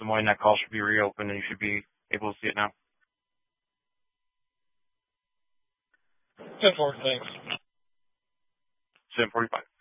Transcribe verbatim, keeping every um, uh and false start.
the morning that call should be reopened and you should be able to see it now. ten four, thanks. seven forty-five.